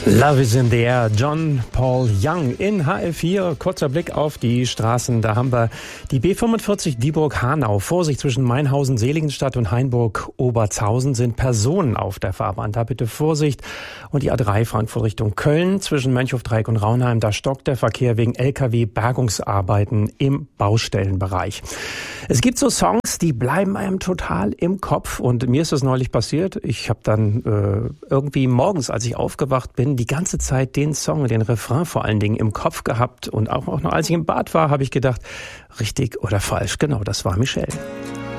Love is in the air, John Paul Young in HR4. Kurzer Blick auf die Straßen. Da haben wir die B45 Dieburg-Hanau. Vorsicht, zwischen Mainhausen, Seligenstadt und Hainburg-Obertshausen sind Personen auf der Fahrbahn. Da bitte Vorsicht. Und die A3 Frankfurt Richtung Köln zwischen Mönchhofdreieck und Raunheim. Da stockt der Verkehr wegen LKW-Bergungsarbeiten im Baustellenbereich. Es gibt so Songs, die bleiben einem total im Kopf. Und mir ist das neulich passiert. Ich habe dann irgendwie morgens, als ich aufgewacht bin, die ganze Zeit den Song, den Refrain vor allen Dingen im Kopf gehabt. Und auch noch als ich im Bad war, habe ich gedacht, richtig oder falsch. Genau, das war Michelle.